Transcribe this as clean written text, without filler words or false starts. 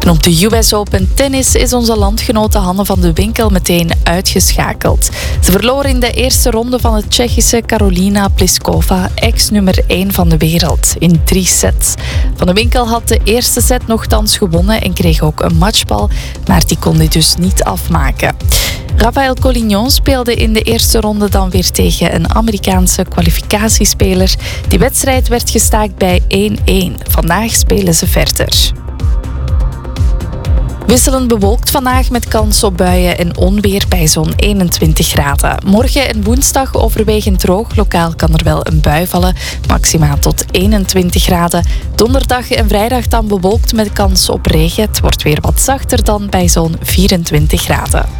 En op de US Open Tennis is onze landgenote Hanne van de Winkel meteen uitgeschakeld. Ze verloor in de eerste ronde van het Tsjechische Karolina Pliskova, ex-nummer 1 van de wereld, in 3 sets. Van de Winkel had de eerste set nogthans gewonnen en kreeg ook een matchbal, maar die kon dit dus niet afmaken. Rafael Collignon speelde in de eerste ronde dan weer tegen een Amerikaanse kwalificatiespeler. Die wedstrijd werd gestaakt bij 1-1. Vandaag spelen ze verder. Wisselend bewolkt vandaag met kans op buien en onweer bij zo'n 21 graden. Morgen en woensdag overwegend droog. Lokaal kan er wel een bui vallen, maximaal tot 21 graden. Donderdag en vrijdag dan bewolkt met kans op regen. Het wordt weer wat zachter dan bij zo'n 24 graden.